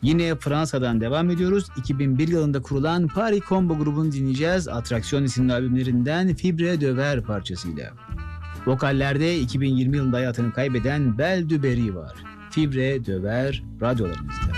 Yine Fransa'dan devam ediyoruz. 2001 yılında kurulan Paris Combo grubunu dinleyeceğiz. Atraksiyon isimli albümlerinden Fibre de Ver parçasıyla. Vokallerde 2020 yılında hayatını kaybeden Belle du Berry var. Fibre de Ver radyolarımızda.